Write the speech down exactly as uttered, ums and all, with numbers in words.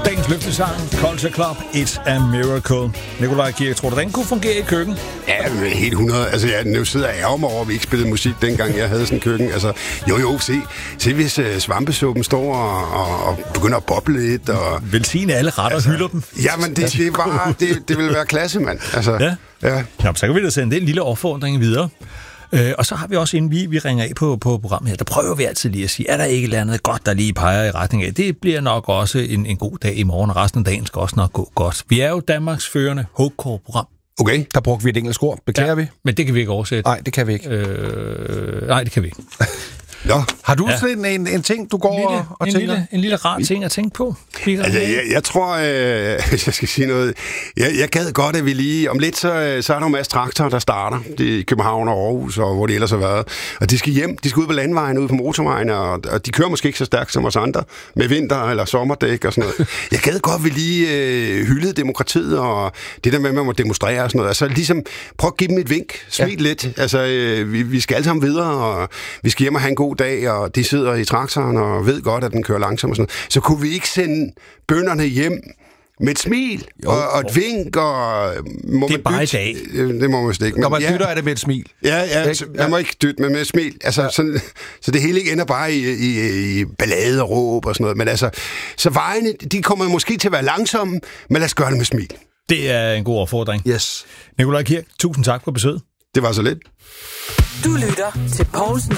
Dagens løftesang, Culture Club, It's a Miracle. Nikolaj Kirk, tror du, den kunne fungere i køkken? Ja, men helt hundrede. Altså, jeg nu sidder jeg ærger mig over, at vi ikke spillede musik, dengang jeg havde sådan en køkken. Altså, jo jo, se, se hvis uh, svampesuppen står og, og, og begynder at boble lidt. Og, velsigne alle retter altså, og hylder dem. Jamen, det, det, var, det, det ville være klasse, mand. Altså, ja. Ja. Jamen, så kan vi da sende den lille opfordring videre. Øh, og så har vi også, inden vi, vi ringer af på, på programmet her, der prøver vi altid lige at sige, er der ikke et eller andet godt, der lige peger i retning af? Det bliver nok også en, en god dag i morgen, og resten af dagen skal også nok gå godt. Vi er jo Danmarks førende hopecore-program. Okay, der brugte vi et engelsk ord. Beklager ja, vi? Men det kan vi ikke oversætte. Nej, det kan vi ikke. Øh, nej, det kan vi ikke. Ja. Har du ja. sådan en, en ting, du går en lille, og, og en tænker? Lille, en lille rar ting at tænke på. Altså, jeg, jeg tror, øh, hvis jeg skal sige noget, jeg, jeg gad godt, at vi lige, om lidt, så, så er der en masse traktorer, der starter. Det er i København og Aarhus, og hvor det ellers har været. Og de skal hjem, de skal ud på landvejen, ud på motorvejen, og, og de kører måske ikke så stærkt som os andre, med vinter- eller sommerdæk og sådan noget. Jeg gad godt, at vi lige øh, hyldede demokratiet, og det der med, at man må demonstrere og sådan noget. Altså ligesom, prøv at give dem et vink, smil ja. lidt. Altså, øh, vi, vi skal alle sammen videre, og vi skal hjem og have en god dag, og de sidder i traktoren og ved godt, at den kører langsomt og sådan noget. Så kunne vi ikke sende bønderne hjem med et smil jo, og, og et vink, og må det er man bare dytte? i dag. Det må man slet ikke. Når man ja, dytter, er det med et smil. Ja, ja, så, man må ikke dytte, men med et smil. Altså, ja. sådan, så det hele ikke ender bare i, i, i ballade og råb og sådan noget. Men altså, så vejene, de kommer måske til at være langsomme, men lad os gøre det med smil. Det er en god opfordring. Yes. Nikolaj Kirk, tusind tak for besøget. Det var så lidt. Du lytter til Poulsen